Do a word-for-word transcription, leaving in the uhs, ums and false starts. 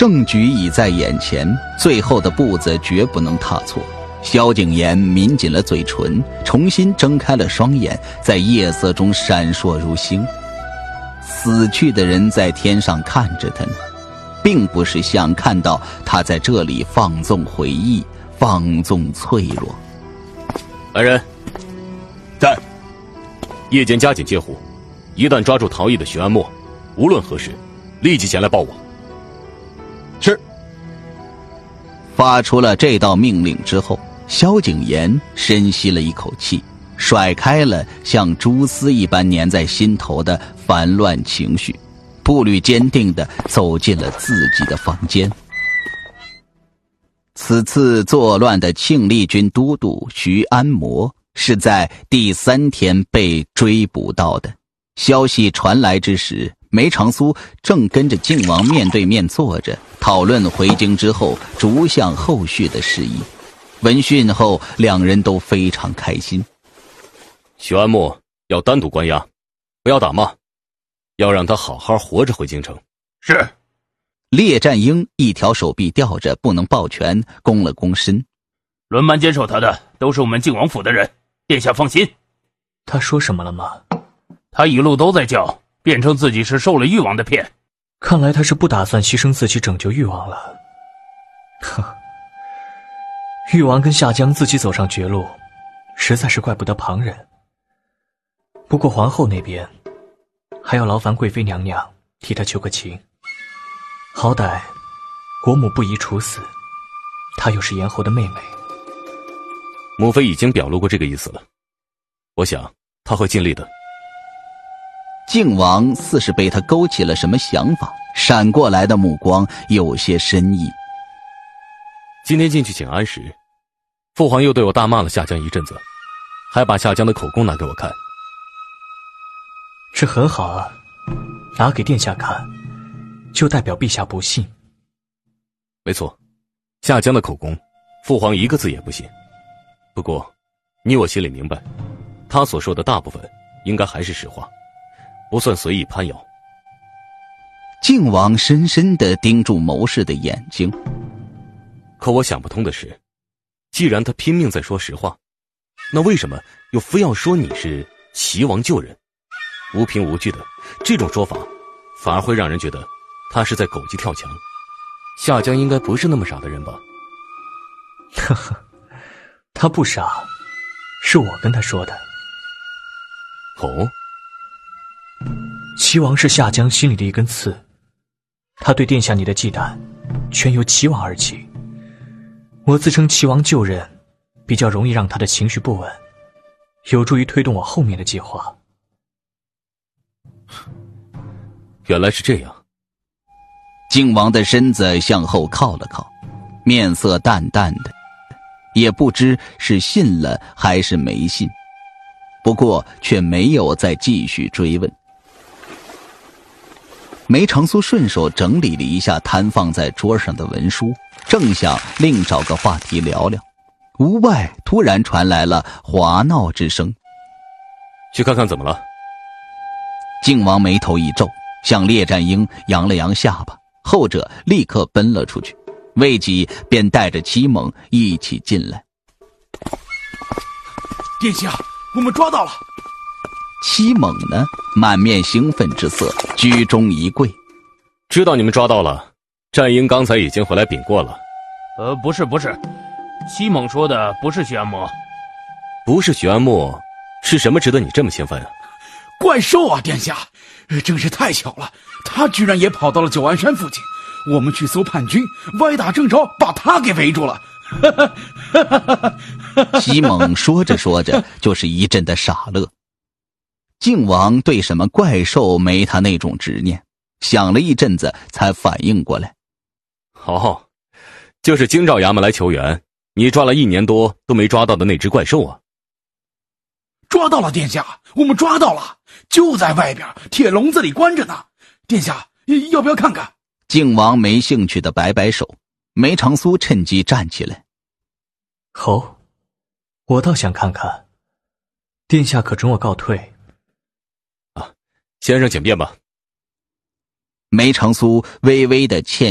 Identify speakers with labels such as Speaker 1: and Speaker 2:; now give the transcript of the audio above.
Speaker 1: 胜局已在眼前，最后的步子绝不能踏错。萧景琰抿紧了嘴唇，重新睁开了双眼，在夜色中闪烁如星。死去的人在天上看着他呢，并不是想看到他在这里放纵回忆，放纵脆弱。
Speaker 2: 来人，在夜间加紧戒护，一旦抓住逃逸的徐安墨，无论何时立即前来报我。
Speaker 1: 是。发出了这道命令之后，萧景琰深吸了一口气，甩开了像蛛丝一般粘在心头的烦乱情绪，步履坚定地走进了自己的房间。此次作乱的庆历军都督徐安摩是在第三天被追捕到的。消息传来之时，梅长苏正跟着靖王面对面坐着，讨论回京之后逐项后续的事宜。闻讯后，两人都非常开心。
Speaker 2: 徐安墨要单独关押，不要打骂，要让他好好活着回京城。
Speaker 3: 是。
Speaker 1: 列战英一条手臂吊着，不能抱拳，躬了躬身。
Speaker 3: 轮班坚守他的都是我们靖王府的人，殿下放心。
Speaker 4: 他说什么了吗？
Speaker 3: 他一路都在叫，辩称自己是受了誉王的骗。
Speaker 4: 看来他是不打算牺牲自己拯救誉王了。哼，誉王跟夏江自己走上绝路，实在是怪不得旁人。不过皇后那边还要劳烦贵妃娘娘替他求个情，好歹国母不宜处死，她又是严侯的妹妹。
Speaker 2: 母妃已经表露过这个意思了，我想她会尽力的。
Speaker 1: 靖王似是被他勾起了什么想法，闪过来的目光有些深意。
Speaker 2: 今天进去请安时，父皇又对我大骂了夏江一阵子，还把夏江的口供拿给我看。
Speaker 4: 这很好啊，拿给殿下看，就代表陛下不信。
Speaker 2: 没错，夏江的口供，父皇一个字也不信。不过，你我心里明白，他所说的大部分应该还是实话，不算随意攀咬。
Speaker 1: 靖王深深地盯住谋士的眼睛。
Speaker 2: 可我想不通的是，既然他拼命在说实话，那为什么又非要说你是齐王旧人？无凭无据的这种说法，反而会让人觉得他是在狗急跳墙。夏江应该不是那么傻的人吧？
Speaker 4: 呵呵，他不傻，是我跟他说的。
Speaker 2: 哦，
Speaker 4: 齐王是夏江心里的一根刺，他对殿下你的忌惮，全由齐王而起。我自称齐王旧人，比较容易让他的情绪不稳，有助于推动我后面的计划。
Speaker 2: 原来是这样。
Speaker 1: 靖王的身子向后靠了靠，面色淡淡的，也不知是信了还是没信，不过却没有再继续追问。梅长苏顺手整理了一下摊放在桌上的文书，正想另找个话题聊聊，屋外突然传来了哗闹之声。
Speaker 2: 去看看怎么了？
Speaker 1: 靖王眉头一皱，向列战英扬了扬下巴，后者立刻奔了出去，未几便带着齐猛一起进来。
Speaker 5: 殿下，我们抓到了！
Speaker 1: 齐猛呢，满面兴奋之色，居中一跪。
Speaker 2: 知道你们抓到了，战英刚才已经回来禀过了。
Speaker 3: 呃，不是不是，西猛说的不是徐安摩。
Speaker 2: 不是徐安墨，是什么值得你这么兴奋啊？
Speaker 5: 怪兽啊，殿下，真是太巧了，他居然也跑到了九安山附近。我们去搜叛军，歪打正着，把他给围住了。
Speaker 1: 西猛说着说着，就是一阵的傻乐。靖王对什么怪兽没他那种执念，想了一阵子才反应过来。
Speaker 2: 哦，就是京兆衙门来求援，你抓了一年多都没抓到的那只怪兽啊。
Speaker 5: 抓到了，殿下，我们抓到了，就在外边铁笼子里关着呢。殿下，要不要看看？
Speaker 1: 靖王没兴趣的摆摆手，梅长苏趁机站起来。
Speaker 4: 侯，我倒想看看，殿下可准我告退？
Speaker 2: 啊，先生请便吧。
Speaker 1: 梅长苏微微的欠